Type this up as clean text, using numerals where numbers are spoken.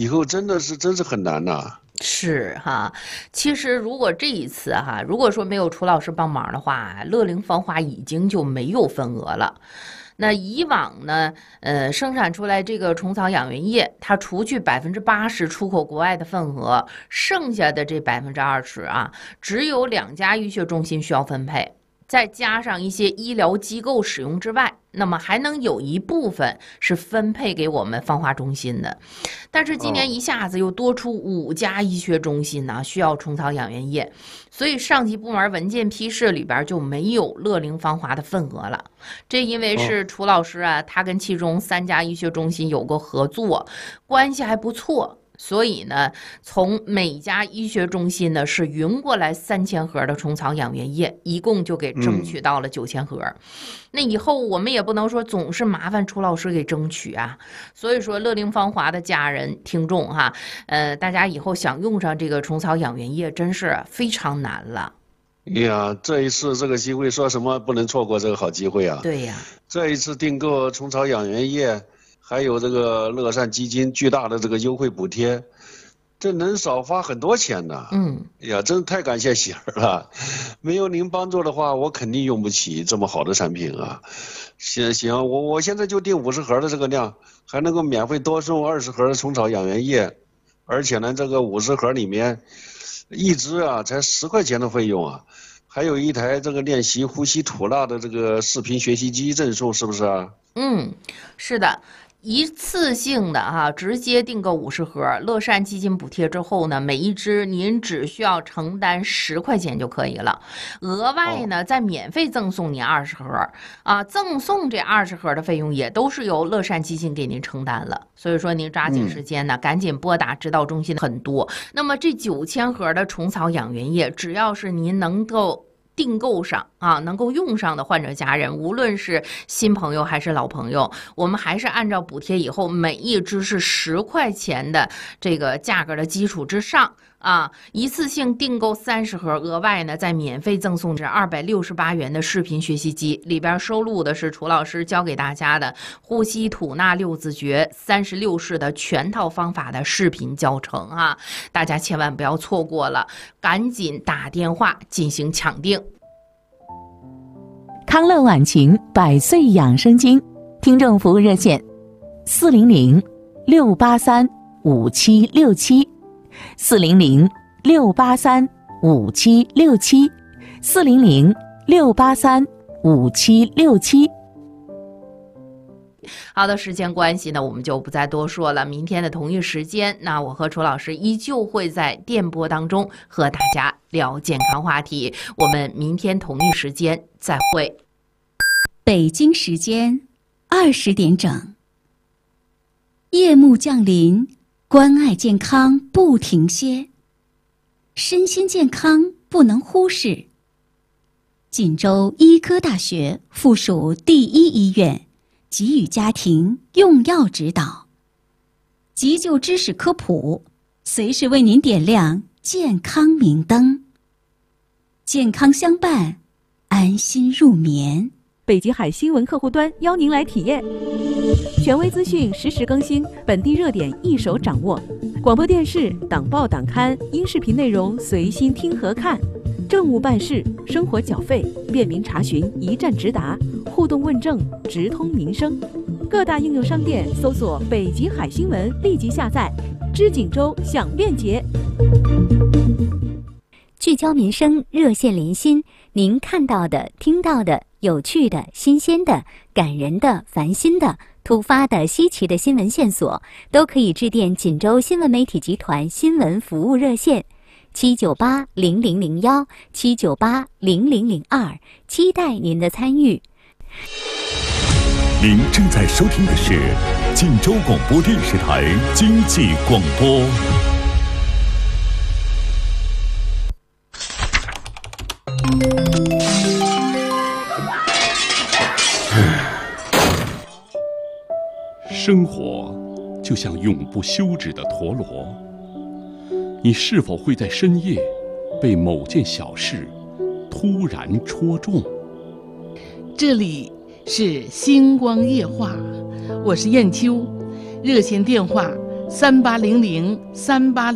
后真是很难呐。 是哈，其实如果这一次哈，如果说没有楚老师帮忙的话，乐龄芳华已经就没有份额了。那以往呢，生产出来这个虫草养源液，它除去80%出口国外的份额，剩下的这20%啊，只有2家医学中心需要分配。再加上一些医疗机构使用之外，那么还能有一部分是分配给我们芳华中心的。但是今年一下子又多出5家医学中心呢，需要虫草养源液，所以上级部门文件批示里边就没有乐龄芳华的份额了。这因为是楚老师啊，他跟其中3家医学中心有过合作，关系还不错。所以呢，从每家医学中心呢是匀过来3000盒的虫草养源液，一共就给争取到了9000盒。那以后我们也不能说总是麻烦楚老师给争取啊。所以说，乐龄芳华的家人听众哈，大家以后想用上这个虫草养源液，真是非常难了。 呀，这一次这个机会，说什么不能错过这个好机会啊！ 对呀， 这一次订购虫草养源液。还有这个乐善基金巨大的这个优惠补贴，这能少花很多钱呢。呀，真太感谢喜儿了，没有您帮助的话，我肯定用不起这么好的产品啊。行，我现在就订50盒的这个量，还能够免费多送20盒的虫草养源液，而且呢，这个50盒里面，一支啊才10块钱的费用啊，还有一台这个练习呼吸吐纳的这个视频学习机赠送，是不是啊？ 是的。一次性的哈，直接订购50盒，乐善基金补贴之后呢，每一支您只需要承担10块钱就可以了。额外呢，再免费赠送您20盒啊，赠送这20盒的费用也都是由乐善基金给您承担了。所以说您抓紧时间呢，赶紧拨打指导中心很多。那么这9000盒的虫草养源液，只要是您能够订购上啊，能够用上的患者家人，无论是新朋友还是老朋友，我们还是按照补贴以后每一支是10块钱的这个价格的基础之上啊，一次性订购30盒，额外呢再免费赠送这268元的视频学习机，里边收录的是楚老师教给大家的呼吸吐纳6字诀36式的全套方法的视频教程啊，大家千万不要错过了，赶紧打电话进行抢订。 康乐晚晴100岁养生经听众服务热线400-683-5767，400-683-5767。 好的，时间关系呢，我们就不再多说了。明天的同一时间，那我和楚老师依旧会在电波当中和大家聊健康话题。我们明天同一时间再会。 北京时间20点整，夜幕降临，关爱健康不停歇，身心健康不能忽视。锦州医科大学附属第一医院给予家庭用药指导，急救知识科普，随时为您点亮健康明灯。健康相伴，安心入眠。 北极海新闻客户端邀您来体验，权威资讯实时更新，本地热点一手掌握，广播电视、党报党刊、音视频内容随心听和看，政务办事、生活缴费、便民查询一站直达，互动问政直通民生。各大应用商店搜索北极海新闻，立即下载，知锦州享便捷。 聚焦民生，热线连心，您看到的、听到的、有趣的、新鲜的、感人的、烦心的、突发的、稀奇的新闻线索，都可以致电锦州新闻媒体集团新闻服务热线798-0001，798-0002，期待您的参与。 您正在收听的是锦州广播电视台经济广播。 生活就像永不休止的陀螺，你是否会在深夜被某件小事突然戳中？ 这里是星光夜话，我是燕秋，热线电话 380038。